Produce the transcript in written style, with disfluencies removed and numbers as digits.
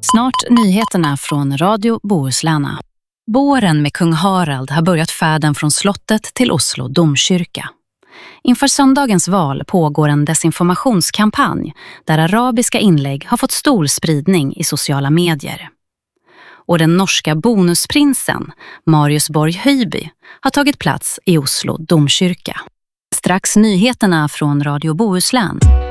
Snart nyheterna från Radio Bohuslän. Båren med kung Harald har börjat färden från slottet till Oslo domkyrka. Inför söndagens val pågår en desinformationskampanj där arabiska inlägg har fått stor spridning i sociala medier. Och den norska bonusprinsen, Marius Borg Høiby, har tagit plats i Oslo domkyrka. Strax nyheterna från Radio Bohuslän.